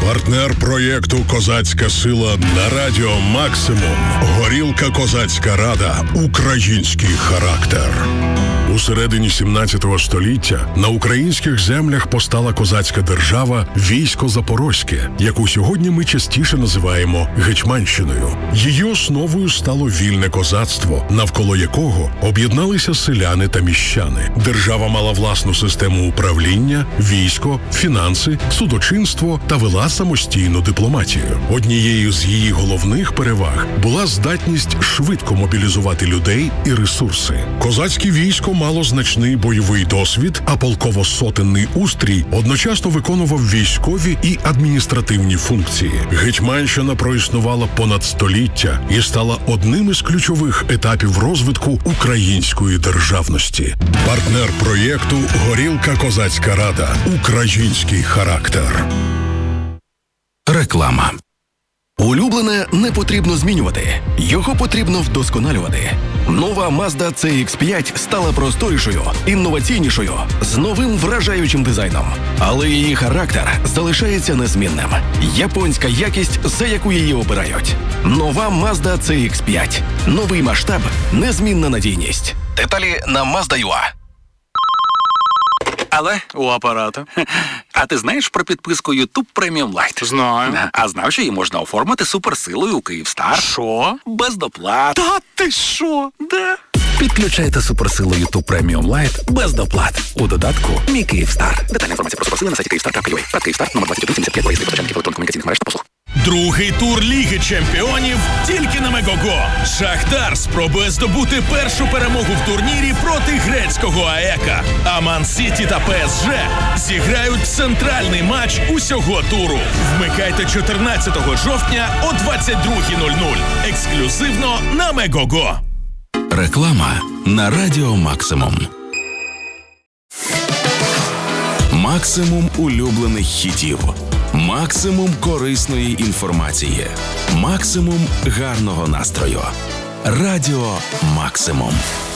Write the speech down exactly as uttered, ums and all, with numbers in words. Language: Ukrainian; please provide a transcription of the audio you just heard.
Партнер проєкту «Козацька сила» на радіо «Максимум». Горілка «Козацька рада». Український характер. У середині сімнадцятого століття на українських землях постала козацька держава Військо Запорозьке, яку сьогодні ми частіше називаємо Гетьманщиною. Її основою стало вільне козацтво, навколо якого об'єдналися селяни та міщани. Держава мала власну систему управління, військо, фінанси, судочинство та вела самостійну дипломатію. Однією з її головних переваг була здатність швидко мобілізувати людей і ресурси. Козацьке військо мало значний бойовий досвід, а полково-сотенний устрій одночасно виконував військові і адміністративні функції. Гетьманщина проіснувала понад століття і стала одним із ключових етапів розвитку української державності. Партнер проєкту «Горілка Козацька рада». Український характер. Реклама. Улюблене не потрібно змінювати. Його потрібно вдосконалювати. Нова Mazda це ікс п'ять стала просторішою, інноваційнішою, з новим вражаючим дизайном. Але її характер залишається незмінним. Японська якість, за яку її обирають. Нова Mazda це ікс п'ять. Новий масштаб, незмінна надійність. Деталі на Mazda точка ю а. Але у апарату. А ти знаєш про підписку YouTube Premium Lite? Знаю. А знав, що її можна оформити суперсилою у Київстар? Що? Без доплат. Та ти що? Да. Підключайте суперсилу YouTube Premium Lite без доплат. У додатку «Мій Київстар». Детальна інформація про суперсили на сайті київстар крапка ю а. Та Київстар, номер двадцять один сімдесят п'ять, логістика постачальників електронно-комунікаційних мереж та послуг. Другий тур Ліги Чемпіонів тільки на Мегого. Шахтар спробує здобути першу перемогу в турнірі проти грецького АЕКа. А Ман-Сіті та ПСЖ зіграють центральний матч усього туру. Вмикайте чотирнадцятого жовтня о двадцять друга нуль нуль. Ексклюзивно на Мегого. Реклама на радіо «Максимум». Максимум улюблених хітів. Максимум корисної інформації. Максимум гарного настрою. Радіо «Максимум».